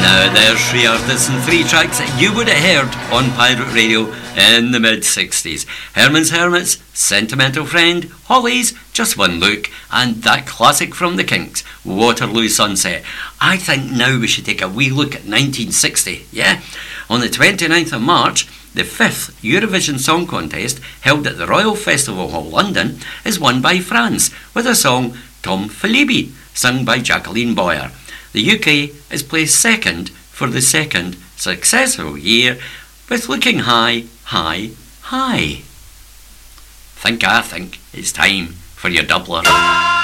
Now there's three artists and three tracks that you would have heard on Pirate Radio in the mid-60s. Herman's Hermits, Sentimental Friend, Hollies, Just One Look, and that classic from the Kinks, Waterloo Sunset. I think now we should take a wee look at 1960, yeah? On the 29th of March, the 5th Eurovision Song Contest, held at the Royal Festival Hall, London, is won by France with the song Tom Felipe, sung by Jacqueline Boyer. The UK is placed second for the second successful year with Looking High, High, High. I think it's time for your doubler.